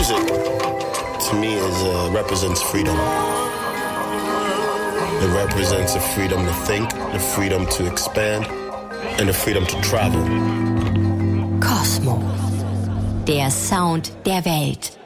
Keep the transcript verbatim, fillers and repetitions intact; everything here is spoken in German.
Music, to me, is uh, represents freedom. It represents the freedom to think, the freedom to expand, and the freedom to travel. Kosmo. Der Sound der Welt.